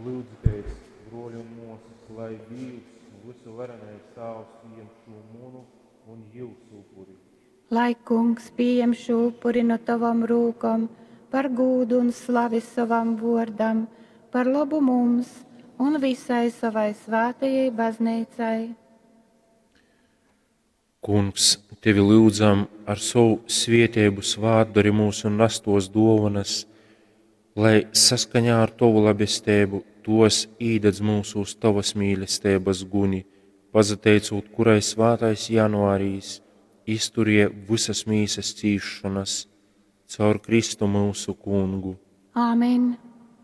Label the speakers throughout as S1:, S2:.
S1: lūdzieties, broļi un mūsas, lai Dievs, visu varenais Tēvs, pieņem šo mūnu un jūsu upuri.
S2: Lai Kungs pieņem šo upuri no tavam rūkam, par gūdu un slavi savam vordam, par labu mums un visai savai svētajai baznīcai.
S1: Kungs, tevi lūdzam ar savu svētību svātdari mūsu un rastos dāvanas, lai saskaņā ar tavu labestību tos īdedz mūsu uz tavas mīlestības guni, pazateicot, kurai svētais janvārīs izturie visas mīsas cīšanas caur Kristu mūsu Kungu.
S2: Āmen.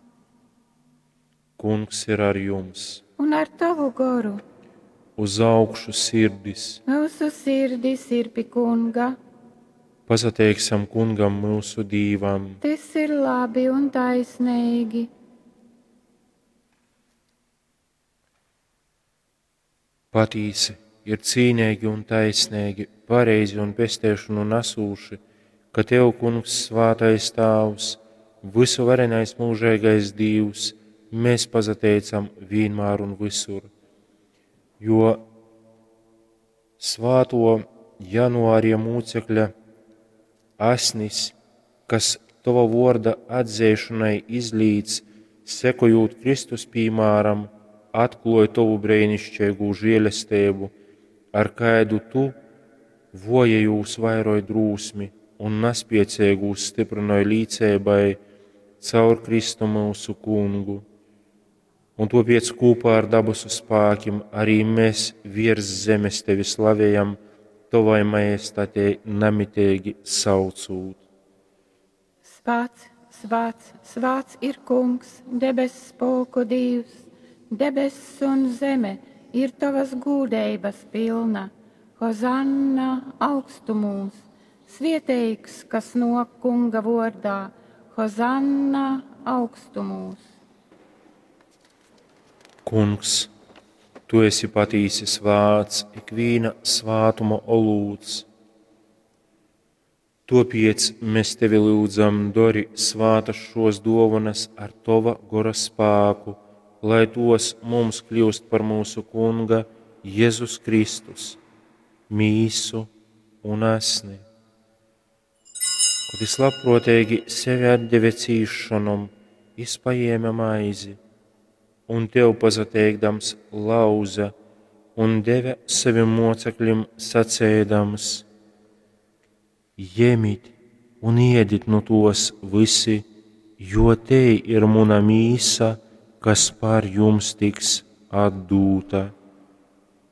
S1: Kungs ir ar jums.
S2: Un ar tavu goru.
S1: Uz augšu sirdis.
S2: Mūsu sirdis ir pie Kunga.
S1: Pasateiksim Kungam mūsu dīvam.
S2: Tas ir labi un taisnīgi.
S1: Patīsi ir cīnīgi un taisnīgi, pareizi un pestēšanu nesūši, ka Tev, Kungs, svētais Tēvs, visu varenais mūžīgais Dievs, mēs pasateicam vienmēr un visur. Jo svāto janvāra mūcekļa asnis, kas Tava vārda atzēšanai izlīdz, sekojot Kristus piemēram, atklāja Tavu brīnišķīgu žēlastību, ar kādu Tu vojējūs vairoji drūsmi un nespiecīgūs stiprināji līdzībai caur Kristu mūsu Kungu. Un tāpēc kopā ar dabasu spēkiem arī mēs virs zemes Tevi slavējam, Tavai majestātei nemitīgi saucot.
S2: Svēts, svēts, svēts ir Kungs, debesu spēku Dievs, debesis un zeme ir Tavas gūdības pilna. Hozanna augstumos, svētīgs, kas nāk Kunga vārdā, Hozanna augstumos.
S1: Kungs, Tu esi patīsi svāts, ikviena svātuma olūts. Tāpēc mēs Tevi lūdzam, dori svātas šos dāvanas ar Tava gora spēku, lai tos mums kļūst par mūsu Kunga Jēzus Kristus, mīsu un asni. Kad es labprātīgi sevi atdeve cīšanam, izpajēma maizi, un Tev pazateikdams lauza un deve saviem mocekļiem sacēdams: Ņemiet un ēdiet no tos visi, jo te ir mana mīsa, kas par jums tiks atdūta.